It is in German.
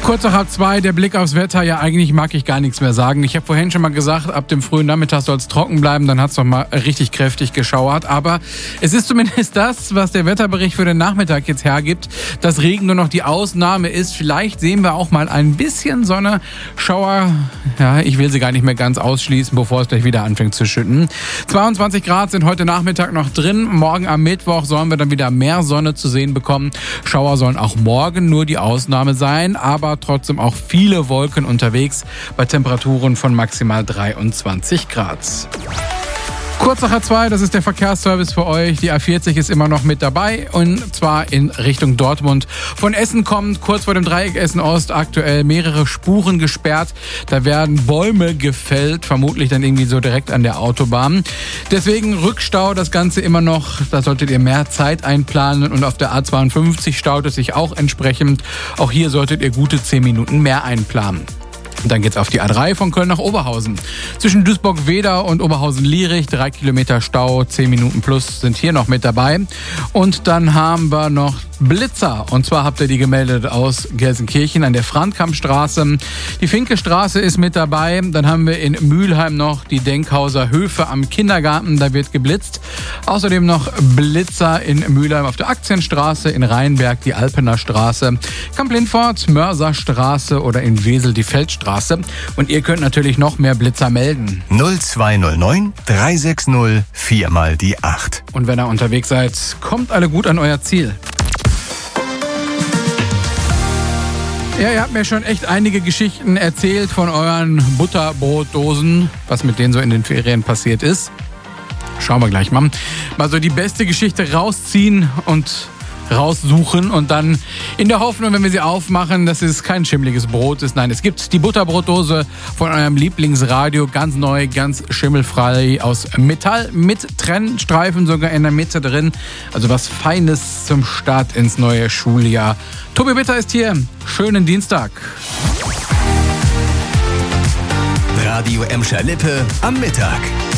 Kurz nach 1:30, der Blick aufs Wetter. Ja, eigentlich mag ich gar nichts mehr sagen. Ich habe vorhin schon mal gesagt, ab dem frühen Nachmittag soll es trocken bleiben. Dann hat es noch mal richtig kräftig geschauert. Aber es ist zumindest das, was der Wetterbericht für den Nachmittag jetzt hergibt, dass Regen nur noch die Ausnahme ist. Vielleicht sehen wir auch mal ein bisschen Sonne. Schauer, ja, ich will sie gar nicht mehr ganz ausschließen, bevor es gleich wieder anfängt zu schütten. 22 Grad sind heute Nachmittag noch drin. Morgen am Mittwoch sollen wir dann wieder mehr Sonne zu sehen bekommen. Schauer sollen auch morgen nur die Ausnahme sein, aber trotzdem auch viele Wolken unterwegs bei Temperaturen von maximal 23 Grad. Kurz nach 2, das ist der Verkehrsservice für euch. Die A40 ist immer noch mit dabei und zwar in Richtung Dortmund. Von Essen kommt kurz vor dem Dreieck Essen-Ost aktuell mehrere Spuren gesperrt. Da werden Bäume gefällt, vermutlich dann irgendwie so direkt an der Autobahn. Deswegen Rückstau, das Ganze immer noch. Da solltet ihr mehr Zeit einplanen und auf der A52 staut es sich auch entsprechend. Auch hier solltet ihr gute 10 Minuten mehr einplanen. Dann geht's auf die A3 von Köln nach Oberhausen. Zwischen Duisburg-Wedau und Oberhausen-Lierich 3 Kilometer Stau, 10 Minuten plus sind hier noch mit dabei. Und dann haben wir noch Blitzer. Und zwar habt ihr die gemeldet aus Gelsenkirchen an der Frankamp-Straße. Die Finke-Straße ist mit dabei. Dann haben wir in Mülheim noch die Denkhauser Höfe am Kindergarten. Da wird geblitzt. Außerdem noch Blitzer in Mülheim auf der Aktienstraße, in Rheinberg die Alpener Straße, Kamp-Lindfort, Mörserstraße oder in Wesel die Feldstraße. Und ihr könnt natürlich noch mehr Blitzer melden. 0209 360 4 mal die 8. Und wenn ihr unterwegs seid, kommt alle gut an euer Ziel. Ja, ihr habt mir schon echt einige Geschichten erzählt von euren Butterbrotdosen, was mit denen so in den Ferien passiert ist. Schauen wir gleich mal. Mal so die beste Geschichte rausziehen und raussuchen und dann in der Hoffnung, wenn wir sie aufmachen, dass es kein schimmeliges Brot ist. Nein, es gibt die Butterbrotdose von eurem Lieblingsradio, ganz neu, ganz schimmelfrei aus Metall, mit Trennstreifen sogar in der Mitte drin. Also was Feines zum Start ins neue Schuljahr. Tobi Bitter ist hier. Schönen Dienstag. Radio Emscher Lippe am Mittag.